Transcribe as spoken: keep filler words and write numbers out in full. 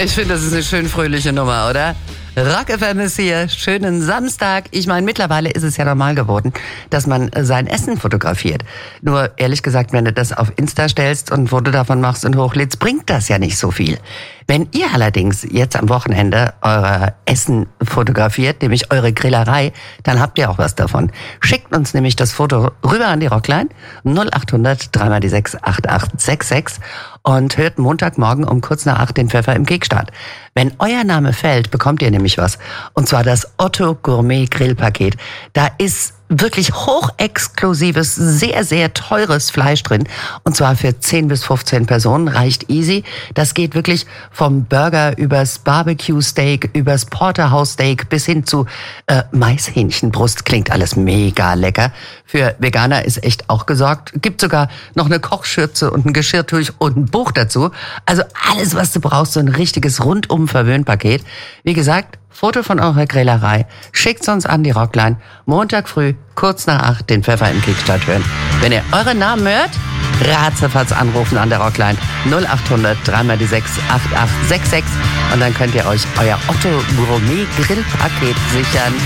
Ich finde, das ist eine schön fröhliche Nummer, oder? Rock F M ist hier, schönen Samstag. Ich meine, mittlerweile ist es ja normal geworden, dass man sein Essen fotografiert. Nur ehrlich gesagt, wenn du das auf Insta stellst und ein Foto davon machst und hochlädst, bringt das ja nicht so viel. Wenn ihr allerdings jetzt am Wochenende euer Essen fotografiert, nämlich eure Grillerei, dann habt ihr auch was davon. Schickt uns nämlich das Foto rüber an die Rockline null acht hundert drei mal die sechs acht acht sechs sechs und hört Montagmorgen um kurz nach acht den Pfeffer im Kickstart. Wenn euer Name fällt, bekommt ihr nämlich was. Und zwar das Otto Gourmet Grillpaket. Da ist wirklich hochexklusives, sehr, sehr teures Fleisch drin. Und zwar für zehn bis fünfzehn Personen, reicht easy. Das geht wirklich vom Burger übers Barbecue-Steak, übers Porterhouse-Steak bis hin zu äh, Maishähnchenbrust. Klingt alles mega lecker. Für Veganer ist echt auch gesorgt. Gibt sogar noch eine Kochschürze und ein Geschirrtuch und ein Buch dazu. Also alles, was du brauchst, so ein richtiges Rundum-Verwöhn-Paket. Wie gesagt, Foto von eurer Grillerei, schickt's uns an die Rockline. Montag früh, kurz nach acht, den Pfeffer im Kickstart hören. Wenn ihr euren Namen hört, ratzefatz anrufen an der Rockline null acht hundert drei mal die sechs acht acht sechs sechs und dann könnt ihr euch euer Otto Gourmet Grillpaket sichern.